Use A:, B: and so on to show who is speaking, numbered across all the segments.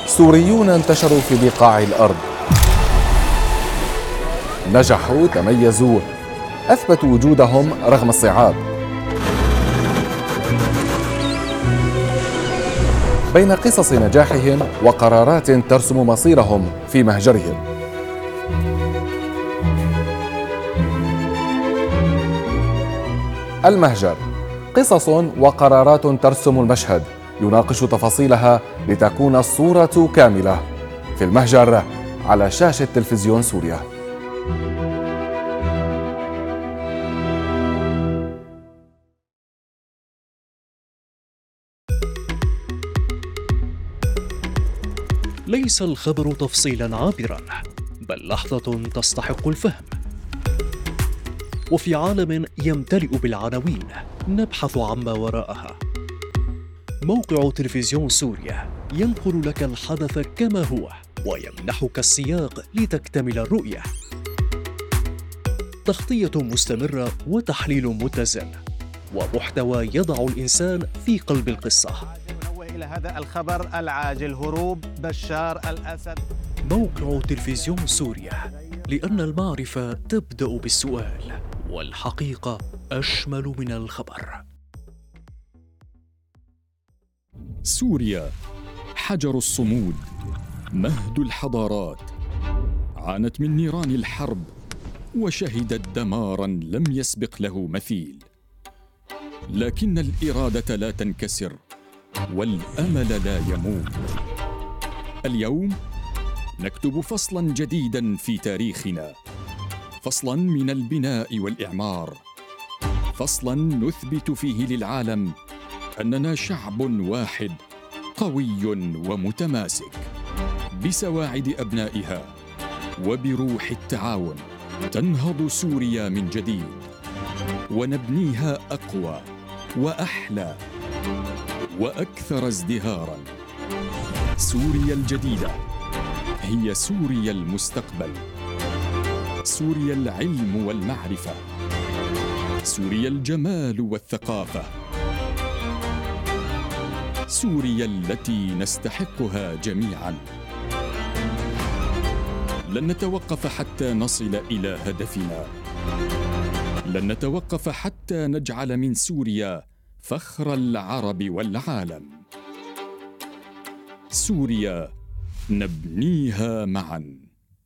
A: سوريون انتشروا في بقاع الأرض، نجحوا، تميزوا، أثبتوا وجودهم رغم الصعاب. بين قصص نجاحهم وقرارات ترسم مصيرهم في مهجرهم. المهجر، قصص وقرارات ترسم المشهد، يناقش تفاصيلها لتكون الصورة كاملة. في المهجر على شاشة تلفزيون سوريا.
B: ليس الخبر تفصيلا عابرا، بل لحظة تستحق الفهم. وفي عالم يمتلئ بالعناوين نبحث عما وراءها. موقع تلفزيون سوريا ينقل لك الحدث كما هو ويمنحك السياق لتكتمل الرؤية. تغطية مستمرة وتحليل متزن ومحتوى يضع الإنسان في قلب القصة.
C: إلى هذا الخبر العاجل: هروب بشار الأسد.
B: موقع تلفزيون سوريا، لأن المعرفة تبدأ بالسؤال، والحقيقة أشمل من الخبر.
D: سوريا حجر الصمود، مهد الحضارات، عانت من نيران الحرب وشهدت دماراً لم يسبق له مثيل، لكن الإرادة لا تنكسر والأمل لا يموت. اليوم نكتب فصلاً جديداً في تاريخنا، فصلاً من البناء والإعمار، فصلاً نثبت فيه للعالم أننا شعب واحد قوي ومتماسك. بسواعد أبنائها وبروح التعاون تنهض سوريا من جديد، ونبنيها أقوى وأحلى وأكثر ازدهاراً. سوريا الجديدة هي سوريا المستقبل، سوريا العلم والمعرفة، سوريا الجمال والثقافة، سوريا التي نستحقها جميعاً. لن نتوقف حتى نصل إلى هدفنا، لن نتوقف حتى نجعل من سوريا فخر العرب والعالم. سوريا نبنيها معاً.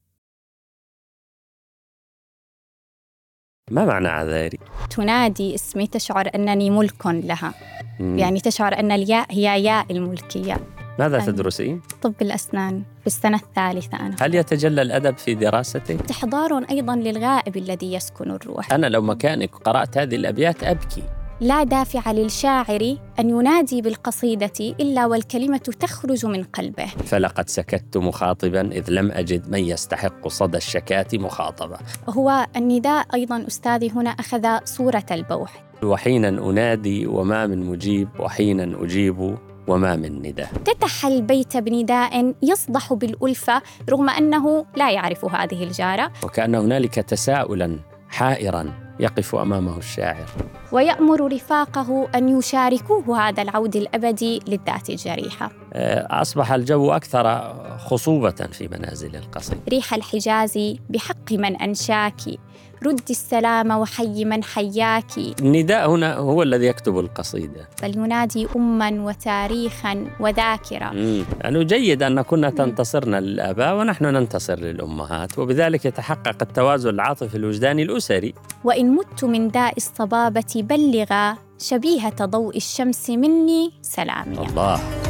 E: ما معنى عذاري؟
F: تنادي اسمي، تشعر أنني ملك لها. يعني تشعر أن الياء هي ياء الملكية.
E: ماذا تدرسين؟
F: طب الأسنان، بالسنة الثالثة أنا.
E: هل يتجلى الأدب في دراستك؟
F: استحضار أيضاً للغائب الذي يسكن الروح.
E: أنا لو مكانك قرأت هذه الأبيات أبكي.
F: لا دافع للشاعر أن ينادي بالقصيدة إلا والكلمة تخرج من قلبه.
E: فلقد سكت مخاطباً إذ لم أجد من يستحق صدى الشكاة مخاطبة.
F: هو النداء أيضاً أستاذي هنا أخذ صورة البوح.
E: وحيناً أنادي وما من مجيب، وحيناً أجيب وما من نداء.
F: افتتح البيت بنداء يصدح بالألفة رغم أنه لا يعرف هذه الجارة،
E: وكأن هنالك تساؤلاً حائراً يقف أمامه الشاعر،
F: ويأمر رفاقه أن يشاركوه هذا العود الأبدي للذات الجريحة.
E: أصبح الجو أكثر خصوبة في منازل القصيد.
F: ريح الحجاز بحق من أنشاك، رد السلام وحي من حياك.
E: النداء هنا هو الذي يكتب القصيدة،
F: بل ينادي أماً وتاريخاً وذاكرة.
E: يعني جيد أن كنا تنتصرنا للآباء ونحن ننتصر للأمهات، وبذلك يتحقق التوازن العاطفي الوجداني الأسري.
F: وإن مت من داء الصبابة بلغا، شبيهة ضوء الشمس مني سلامي.
E: الله.